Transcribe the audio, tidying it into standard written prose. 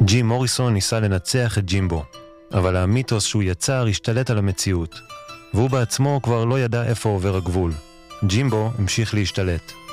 ג'ים מוריסון ניסה לנצח את ג'ימבו, אבל המיתוס שהוא יצר השתלט על המציאות, והוא בעצמו כבר לא ידע איפה עובר הגבול. ג'ימבו המשיך להשתלט.